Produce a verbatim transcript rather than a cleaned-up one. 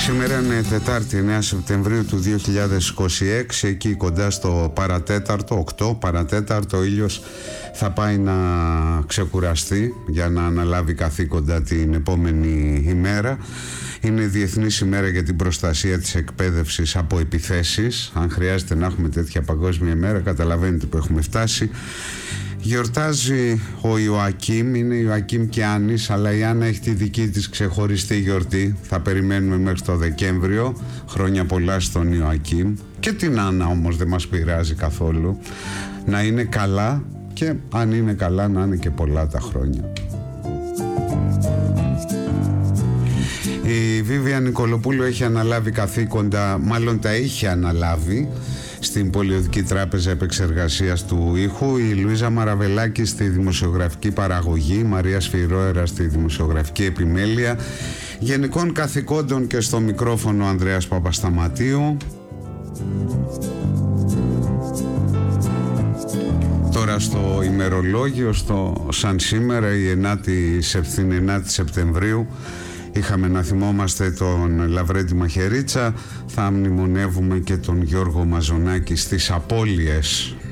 Σήμερα είναι Τετάρτη εννέα Σεπτεμβρίου του δύο χιλιάδες είκοσι έξι, εκεί κοντά στο παρατέταρτο, οκτώ παρατέταρτο, ο ήλιος θα πάει να ξεκουραστεί για να αναλάβει καθήκοντα την επόμενη ημέρα. Είναι Διεθνής ημέρα για την προστασία της εκπαίδευσης από επιθέσεις. Αν χρειάζεται να έχουμε τέτοια παγκόσμια ημέρα, καταλαβαίνετε που έχουμε φτάσει. Γιορτάζει ο Ιωακήμ, είναι Ιωακήμ και Άννης, αλλά η Άννα έχει τη δική της ξεχωριστή γιορτή. Θα περιμένουμε μέχρι το Δεκέμβριο. Χρόνια πολλά στον Ιωακήμ. Και την Άννα όμως δεν μας πειράζει καθόλου. Να είναι καλά, και αν είναι καλά να είναι και πολλά τα χρόνια. Η Βίβια Νικολοπούλου έχει αναλάβει καθήκοντα, μάλλον τα είχε αναλάβει, στην Πολιοδική Τράπεζα Επεξεργασίας του Ήχου, η Λουίζα Μαραβελάκη στη δημοσιογραφική παραγωγή, η Μαρία Σφυρόερα στη δημοσιογραφική επιμέλεια, γενικών καθηκόντων και στο μικρόφωνο ο Ανδρέας Παπασταματίου. Τώρα στο ημερολόγιο, στο σαν σήμερα, η ενάτη Σεπτεμβρίου, είχαμε να θυμόμαστε τον Λαβρέντη Μαχαιρίτσα. Θα μνημονεύουμε και τον Γιώργο Μαζονάκη στις απώλειες.